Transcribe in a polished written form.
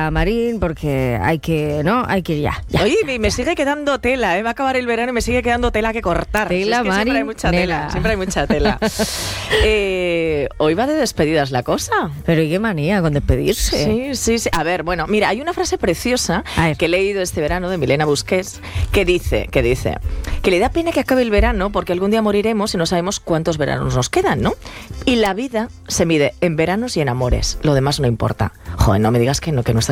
ya, Marín, porque hay que ir ya. Oye, me sigue quedando tela, va a acabar el verano y me sigue quedando tela que cortar. Tela, Marín, siempre hay mucha tela. Hoy va de despedidas la cosa. Pero ¿y qué manía con despedirse? Sí. A ver, bueno, mira, hay una frase preciosa que he leído este verano de Milena Busquets que dice que le da pena que acabe el verano porque algún día moriremos y no sabemos cuántos veranos nos quedan, ¿no? Y la vida se mide en veranos y en amores. Lo demás no importa. Joder, no me digas que no estás